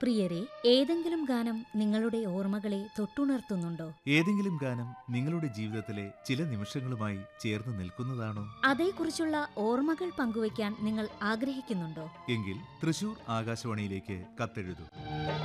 പ്രിയരെ, ഏതെങ്കിലും ഗാനം നിങ്ങളുടെ ഓർമ്മകളെ തൊട്ടുണർത്തുന്നുണ്ടോ? ഏതെങ്കിലും ഗാനം നിങ്ങളുടെ ജീവിതത്തിലെ ചില നിമിഷങ്ങളുമായി ചേർന്ന് നിൽക്കുന്നതാണോ? അതേക്കുറിച്ചുള്ള ഓർമ്മകൾ പങ്കുവയ്ക്കാൻ നിങ്ങൾ ആഗ്രഹിക്കുന്നുണ്ടോ? എങ്കിൽ തൃശൂർ ആകാശവാണിയിലേക്ക് കത്തെഴുതൂ.